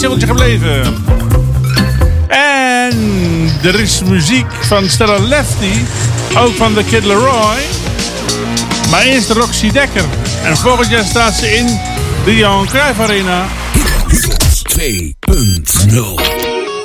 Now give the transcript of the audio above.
singeltje gebleven. En er is muziek van Stella Lefty. Ook van The Kid Laroi. Maar eerst Roxy Dekker. En volgend jaar staat ze in de Johan Cruijff Arena. Hit 2.0